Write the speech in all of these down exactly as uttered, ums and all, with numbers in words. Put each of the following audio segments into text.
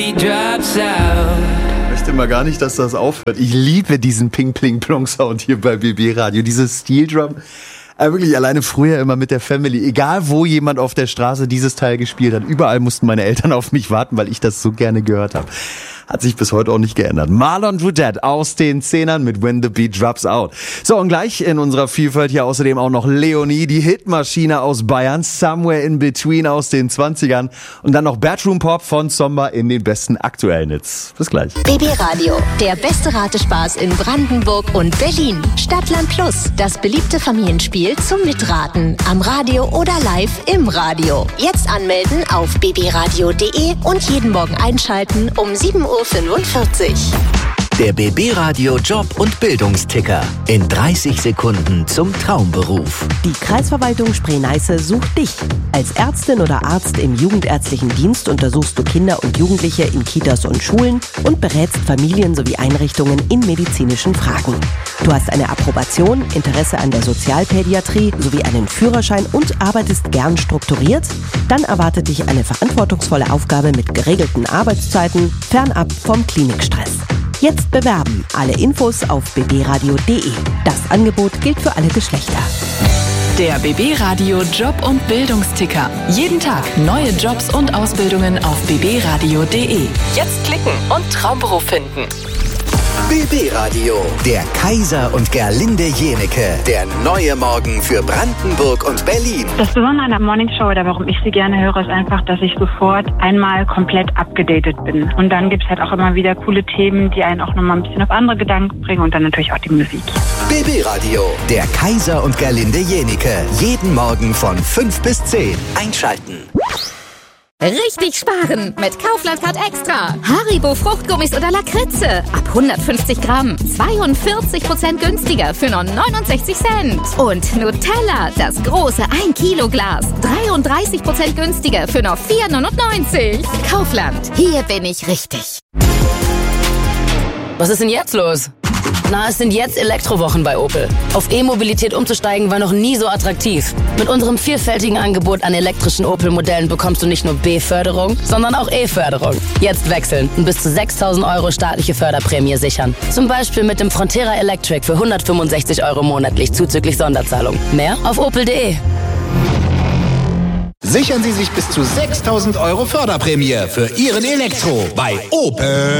Ich möchte mal gar nicht, dass das aufhört. Ich liebe diesen Ping-Pling-Plong-Sound hier bei B B Radio. Dieses Steel-Drum. Aber wirklich alleine früher immer mit der Family. Egal, wo jemand auf der Straße dieses Teil gespielt hat. Überall mussten meine Eltern auf mich warten, weil ich das so gerne gehört habe. Hat sich bis heute auch nicht geändert. Marlon Dudette aus den Zehnern mit When the Beat Drops Out. So, und gleich in unserer Vielfalt hier außerdem auch noch Leonie, die Hitmaschine aus Bayern, Somewhere in Between aus den zwanzigern und dann noch Bedroom Pop von Zomba in den besten aktuellen Hits. Bis gleich. B B Radio, der beste Ratespaß in Brandenburg und Berlin. Stadtland Plus, das beliebte Familienspiel zum Mitraten. Am Radio oder live im Radio. Jetzt anmelden auf b b radio punkt de und jeden Morgen einschalten um sieben Uhr fünfundvierzig. Der B B Radio Job- und Bildungsticker. In dreißig Sekunden zum Traumberuf. Die Kreisverwaltung Spree-Neiße sucht dich. Als Ärztin oder Arzt im jugendärztlichen Dienst untersuchst du Kinder und Jugendliche in Kitas und Schulen und berätst Familien sowie Einrichtungen in medizinischen Fragen. Du hast eine Approbation, Interesse an der Sozialpädiatrie sowie einen Führerschein und arbeitest gern strukturiert? Dann erwartet dich eine verantwortungsvolle Aufgabe mit geregelten Arbeitszeiten, fernab vom Klinikstress. Jetzt bewerben. Alle Infos auf b b radio punkt de. Das Angebot gilt für alle Geschlechter. Der B B Radio Job- und Bildungsticker. Jeden Tag neue Jobs und Ausbildungen auf b b radio punkt de. Jetzt klicken und Traumberuf finden. B B Radio, der Kaiser und Gerlinde Jenecke. Der neue Morgen für Brandenburg und Berlin. Das Besondere an der Morningshow oder warum ich sie gerne höre, ist einfach, dass ich sofort einmal komplett abgedatet bin. Und dann gibt es halt auch immer wieder coole Themen, die einen auch nochmal ein bisschen auf andere Gedanken bringen und dann natürlich auch die Musik. B B Radio, der Kaiser und Gerlinde Jenecke. Jeden Morgen von fünf bis zehn. Einschalten. Richtig sparen mit Kaufland Card Extra. Haribo Fruchtgummis oder Lakritze. Ab hundertfünfzig Gramm. zweiundvierzig Prozent günstiger für nur neunundsechzig Cent. Und Nutella, das große ein Kilo Glas. dreiunddreißig Prozent günstiger für nur vier neunundneunzig. Kaufland, hier bin ich richtig. Was ist denn jetzt los? Na, es sind jetzt Elektrowochen bei Opel. Auf E-Mobilität umzusteigen war noch nie so attraktiv. Mit unserem vielfältigen Angebot an elektrischen Opel-Modellen bekommst du nicht nur B-Förderung, sondern auch E-Förderung. Jetzt wechseln und bis zu sechstausend Euro staatliche Förderprämie sichern. Zum Beispiel mit dem Frontera Electric für hundertfünfundsechzig Euro monatlich zuzüglich Sonderzahlung. Mehr auf opel punkt de. Sichern Sie sich bis zu sechstausend Euro Förderprämie für Ihren Elektro bei Opel.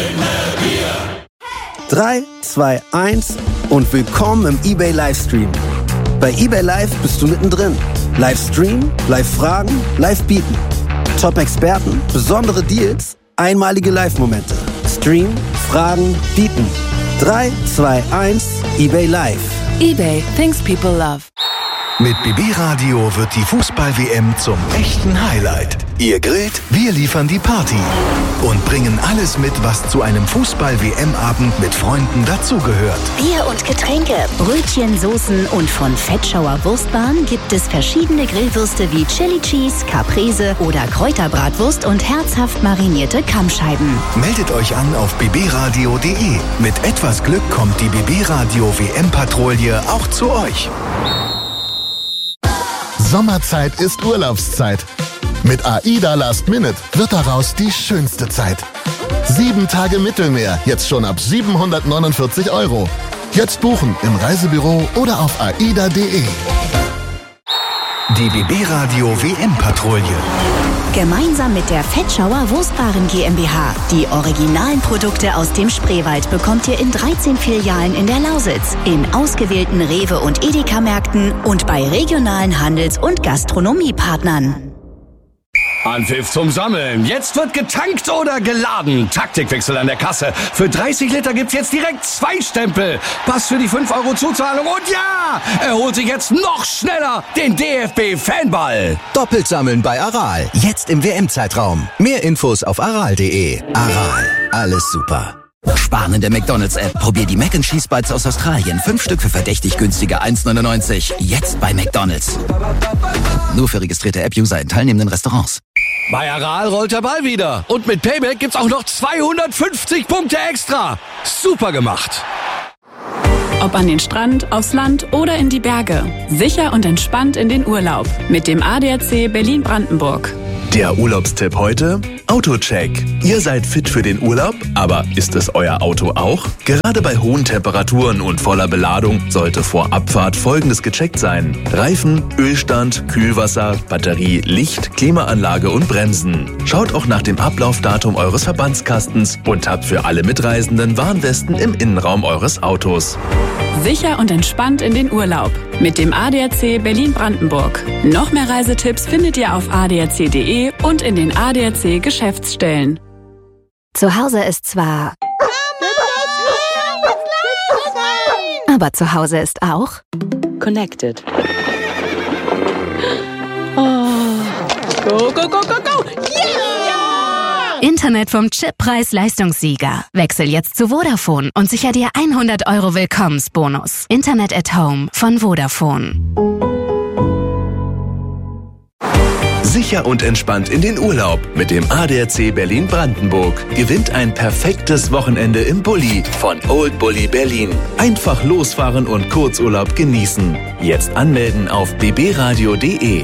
drei, zwei, eins und willkommen im eBay Livestream. Bei eBay Live bist du mittendrin. Livestream, Live-Fragen, Live-Bieten. Top-Experten, besondere Deals, einmalige Live-Momente. Stream, Fragen, Bieten. drei, zwei, eins, eBay Live. eBay, things people love. Mit B B Radio wird die Fußball-W M zum echten Highlight. Ihr grillt, wir liefern die Party und bringen alles mit, was zu einem Fußball-W M-Abend mit Freunden dazugehört. Bier und Getränke, Brötchen, Soßen und von Fettschauer Wurstbahn gibt es verschiedene Grillwürste wie Chili Cheese, Caprese oder Kräuterbratwurst und herzhaft marinierte Kammscheiben. Meldet euch an auf b b radio punkt de. Mit etwas Glück kommt die B B Radio W M-Patrouille auch zu euch. Sommerzeit ist Urlaubszeit. Mit AIDA Last Minute wird daraus die schönste Zeit. Sieben Tage Mittelmeer, jetzt schon ab siebenhundertneunundvierzig Euro. Jetzt buchen im Reisebüro oder auf aida punkt de. Die B B Radio W M-Patrouille. Gemeinsam mit der Fettschauer Wurstbaren GmbH. Die originalen Produkte aus dem Spreewald bekommt ihr in dreizehn Filialen in der Lausitz, in ausgewählten Rewe- und Edeka-Märkten und bei regionalen Handels- und Gastronomiepartnern. Anpfiff zum Sammeln. Jetzt wird getankt oder geladen. Taktikwechsel an der Kasse. Für dreißig Liter gibt's jetzt direkt zwei Stempel. Pass für die fünf Euro Zuzahlung. Und ja, er holt sich jetzt noch schneller den D F B-Fanball. Doppelt sammeln bei Aral. Jetzt im W M-Zeitraum. Mehr Infos auf aral punkt de. Aral. Alles super. Sparen in der McDonald's-App. Probier die Mac and Cheese Bites aus Australien. Fünf Stück für verdächtig günstige eins neunundneunzig. Jetzt bei McDonald's. Nur für registrierte App-User in teilnehmenden Restaurants. Bei Aral rollt der Ball wieder. Und mit Payback gibt's auch noch zweihundertfünfzig Punkte extra. Super gemacht. Ob an den Strand, aufs Land oder in die Berge. Sicher und entspannt in den Urlaub. Mit dem A D A C Berlin-Brandenburg. Der Urlaubstipp heute: Autocheck. Ihr seid fit für den Urlaub, aber ist es euer Auto auch? Gerade bei hohen Temperaturen und voller Beladung sollte vor Abfahrt Folgendes gecheckt sein: Reifen, Ölstand, Kühlwasser, Batterie, Licht, Klimaanlage und Bremsen. Schaut auch nach dem Ablaufdatum eures Verbandskastens und habt für alle Mitreisenden Warnwesten im Innenraum eures Autos. Sicher und entspannt in den Urlaub mit dem A D A C Berlin-Brandenburg. Noch mehr Reisetipps findet ihr auf a d a c punkt d e und in den A D A C Geschäftsstellen. Zu Hause ist zwar... Aber zu Hause ist auch... Connected. Oh. Go, go, go, go, go! Yeah! Internet vom Chip-Preis-Leistungssieger. Wechsel jetzt zu Vodafone und sicher dir hundert Euro Willkommensbonus. Internet at Home von Vodafone. Sicher und entspannt in den Urlaub mit dem A D A C Berlin-Brandenburg. Gewinnt ein perfektes Wochenende im Bulli von Old Bulli Berlin. Einfach losfahren und Kurzurlaub genießen. Jetzt anmelden auf b b radio punkt d e.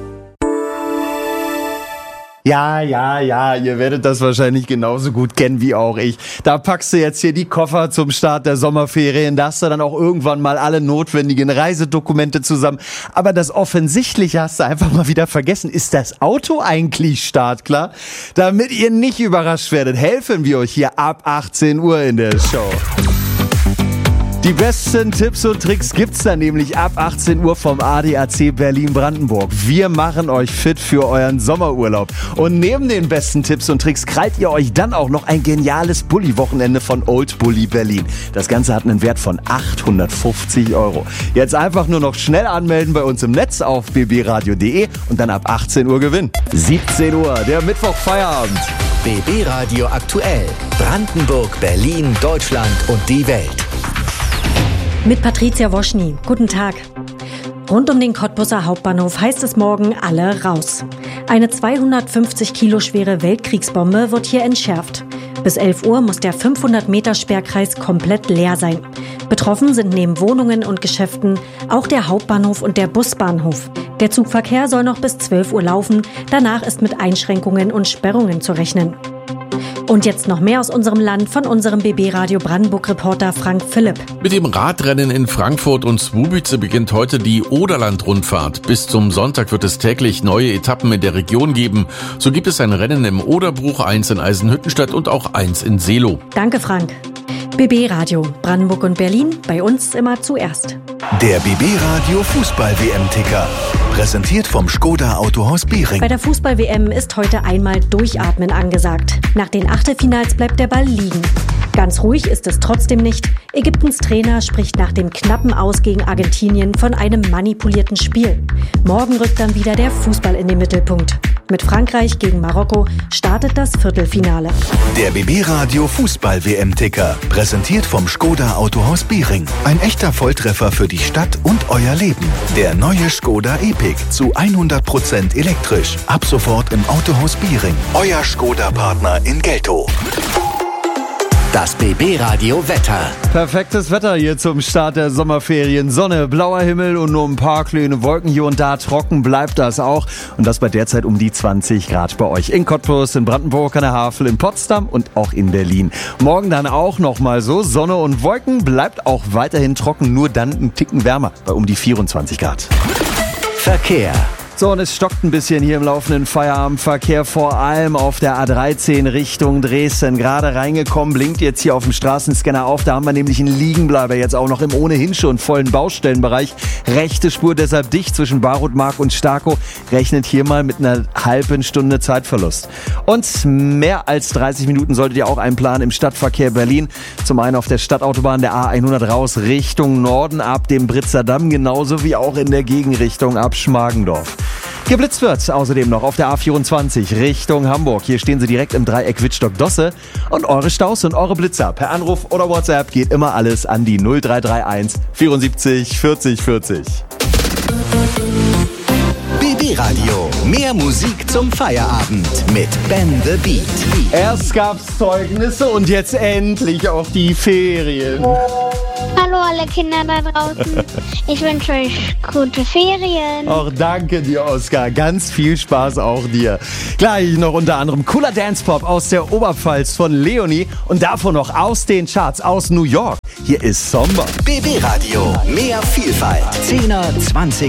Ja, ja, ja, ihr werdet das wahrscheinlich genauso gut kennen wie auch ich. Da packst du jetzt hier die Koffer zum Start der Sommerferien, da hast du dann auch irgendwann mal alle notwendigen Reisedokumente zusammen. Aber das Offensichtliche hast du einfach mal wieder vergessen. Ist das Auto eigentlich startklar? Damit ihr nicht überrascht werdet, helfen wir euch hier ab achtzehn Uhr in der Show. Die besten Tipps und Tricks gibt's dann nämlich ab achtzehn Uhr vom A D A C Berlin-Brandenburg. Wir machen euch fit für euren Sommerurlaub. Und neben den besten Tipps und Tricks krallt ihr euch dann auch noch ein geniales Bulli-Wochenende von Old Bulli Berlin. Das Ganze hat einen Wert von achthundertfünfzig Euro. Jetzt einfach nur noch schnell anmelden bei uns im Netz auf b b radio punkt d e und dann ab achtzehn Uhr gewinnen. siebzehn Uhr, der Mittwoch-Feierabend. B B Radio aktuell. Brandenburg, Berlin, Deutschland und die Welt. Mit Patricia Woschny. Guten Tag. Rund um den Cottbuser Hauptbahnhof heißt es morgen alle raus. Eine zweihundertfünfzig Kilo schwere Weltkriegsbombe wird hier entschärft. Bis elf Uhr muss der fünfhundert Meter Sperrkreis komplett leer sein. Betroffen sind neben Wohnungen und Geschäften auch der Hauptbahnhof und der Busbahnhof. Der Zugverkehr soll noch bis zwölf Uhr laufen. Danach ist mit Einschränkungen und Sperrungen zu rechnen. Und jetzt noch mehr aus unserem Land von unserem B B Radio Brandenburg-Reporter Frank Philipp. Mit dem Radrennen in Frankfurt und Słubice beginnt heute die Oderland-Rundfahrt. Bis zum Sonntag wird es täglich neue Etappen in der Region geben. So gibt es ein Rennen im Oderbruch, eins in Eisenhüttenstadt und auch eins in Seelow. Danke, Frank. B B Radio Brandenburg und Berlin, bei uns immer zuerst. Der B B Radio Fußball-W M-Ticker. Präsentiert vom Skoda Autohaus Biering. Bei der Fußball-W M ist heute einmal Durchatmen angesagt. Nach den Achtelfinals bleibt der Ball liegen. Ganz ruhig ist es trotzdem nicht. Ägyptens Trainer spricht nach dem knappen Aus gegen Argentinien von einem manipulierten Spiel. Morgen rückt dann wieder der Fußball in den Mittelpunkt. Mit Frankreich gegen Marokko startet das Viertelfinale. Der B B Radio Fußball-W M-Ticker. Präsentiert vom Skoda Autohaus Biering. Ein echter Volltreffer für die Stadt und euer Leben. Der neue Skoda Epic zu hundert Prozent elektrisch. Ab sofort im Autohaus Biering. Euer Skoda-Partner in Geltow. Das B B Radio Wetter. Perfektes Wetter hier zum Start der Sommerferien. Sonne, blauer Himmel und nur ein paar kleine Wolken hier und da. Trocken bleibt das auch. Und das bei derzeit um die zwanzig Grad bei euch. In Cottbus, in Brandenburg, an der Havel, in Potsdam und auch in Berlin. Morgen dann auch nochmal so. Sonne und Wolken, bleibt auch weiterhin trocken, nur dann ein Ticken wärmer bei um die vierundzwanzig Grad. Verkehr. So, und es stockt ein bisschen hier im laufenden Feierabendverkehr, vor allem auf der A dreizehn Richtung Dresden. Gerade reingekommen, blinkt jetzt hier auf dem Straßenscanner auf. Da haben wir nämlich einen Liegenbleiber jetzt auch noch im ohnehin schon vollen Baustellenbereich. Rechte Spur deshalb dicht zwischen Barutmark und Starkow. Rechnet hier mal mit einer halben Stunde Zeitverlust. Und mehr als dreißig Minuten solltet ihr auch einplanen im Stadtverkehr Berlin. Zum einen auf der Stadtautobahn der A hundert raus Richtung Norden ab dem Britzer Damm, genauso wie auch in der Gegenrichtung ab Schmargendorf. Geblitzt wird außerdem noch auf der A vierundzwanzig Richtung Hamburg. Hier stehen sie direkt im Dreieck Wittstock-Dosse. Und eure Staus und eure Blitzer per Anruf oder WhatsApp geht immer alles an die null drei drei eins vierundsiebzig vierzig vierzig. B B Radio. Mehr Musik zum Feierabend mit Ben the Beat. Erst gab's Zeugnisse und jetzt endlich auch die Ferien. Hallo alle Kinder da draußen. Ich wünsche euch gute Ferien. Auch danke dir, Oskar. Ganz viel Spaß auch dir. Gleich noch unter anderem cooler Dance-Pop aus der Oberpfalz von Leonie und davon noch aus den Charts aus New York. Hier ist Sommer. B B Radio. Mehr Vielfalt. zehner, zwanziger